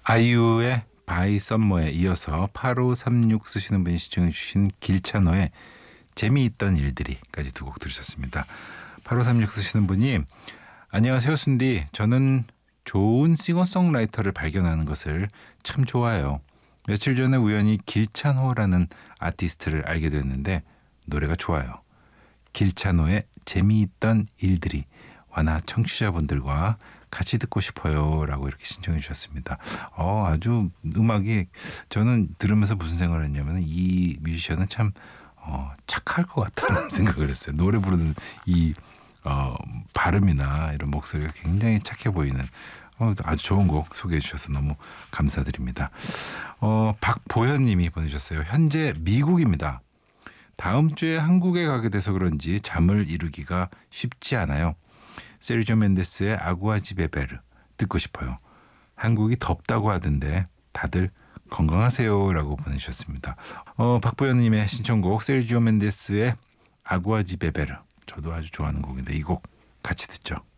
아이유의 바이 썸머에 이어서 8536 쓰시는 분이 시청해 주신 길찬호의 재미있던 일들이까지 두 곡 들으셨습니다. 8536 쓰시는 분이 안녕하세요 순디. 저는 좋은 싱어송라이터를 발견하는 것을 참 좋아해요. 며칠 전에 우연히 길찬호라는 아티스트를 알게 됐는데 노래가 좋아요. 길찬호의 재미있던 일들이 와나 청취자분들과 같이 듣고 싶어요 라고 이렇게 신청해 주셨습니다. 아주 음악이 저는 들으면서 무슨 생각을 했냐면 이 뮤지션은 참 착할 것 같다는 생각을 했어요. 노래 부르는 이 발음이나 이런 목소리가 굉장히 착해 보이는 아주 좋은 곡 소개해 주셔서 너무 감사드립니다. 박보현 님이 보내주셨어요. 현재 미국입니다. 다음 주에 한국에 가게 돼서 그런지 잠을 이루기가 쉽지 않아요. 세르지오 멘데스의 아구아지 베베르 듣고 싶어요. 한국이 덥다고 하던데 다들 건강하세요 라고 보내주셨습니다. 박보현님의 신청곡 세르지오 멘데스의 아구아지 베베르 저도 아주 좋아하는 곡인데 이 곡 같이 듣죠.